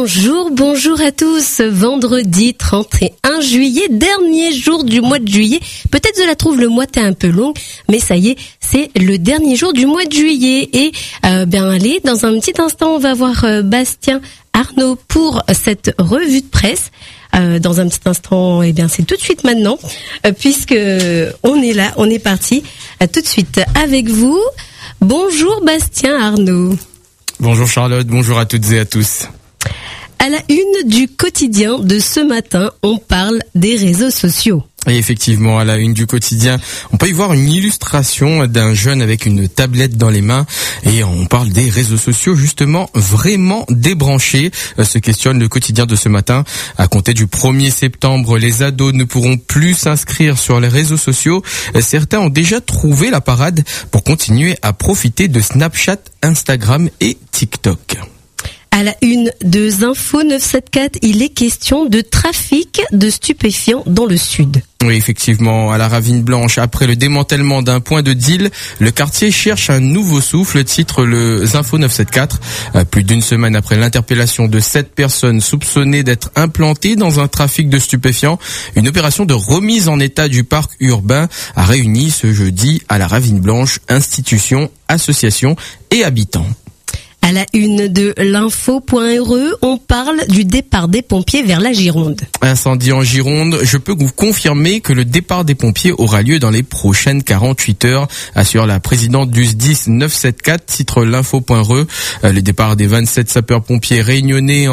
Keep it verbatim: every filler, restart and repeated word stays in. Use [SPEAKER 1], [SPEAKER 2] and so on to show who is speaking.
[SPEAKER 1] Bonjour, bonjour à tous. Vendredi trente et un juillet, dernier jour du mois de juillet. Peut-être cela trouve le mois t'es un peu long, mais ça y est, c'est le dernier jour du mois de juillet. Et euh, bien allez, dans un petit instant, on va voir euh, Bastien Arnaud pour cette revue de presse. Euh, dans un petit instant, eh bien c'est tout de suite maintenant, euh, puisque on est là, on est parti. Euh, tout de suite avec vous. Bonjour Bastien Arnaud.
[SPEAKER 2] Bonjour Charlotte, bonjour à toutes et à tous.
[SPEAKER 1] À la une du quotidien de ce matin, on parle des réseaux sociaux.
[SPEAKER 2] Et effectivement, à la une du quotidien, on peut y voir une illustration d'un jeune avec une tablette dans les mains et on parle des réseaux sociaux justement vraiment débranchés. Se questionne le quotidien de ce matin. À compter du premier septembre, les ados ne pourront plus s'inscrire sur les réseaux sociaux. Certains ont déjà trouvé la parade pour continuer à profiter de Snapchat, Instagram et TikTok.
[SPEAKER 1] À la une de Zinfo neuf cent soixante-quatorze, il est question de trafic de stupéfiants dans le sud.
[SPEAKER 2] Oui, effectivement, à la Ravine Blanche, après le démantèlement d'un point de deal, le quartier cherche un nouveau souffle, titre le Zinfo neuf cent soixante-quatorze. Euh, plus d'une semaine après l'interpellation de sept personnes soupçonnées d'être implantées dans un trafic de stupéfiants, une opération de remise en état du parc urbain a réuni ce jeudi à la Ravine Blanche institutions, associations et habitants.
[SPEAKER 1] À la une de l'info point r e, on parle du départ des pompiers vers la Gironde.
[SPEAKER 2] Incendie en Gironde, je peux vous confirmer que le départ des pompiers aura lieu dans les prochaines quarante-huit heures, assure la présidente du S D I S neuf cent soixante-quatorze, titre l'info point r e. Le départ des vingt-sept sapeurs-pompiers réunionnais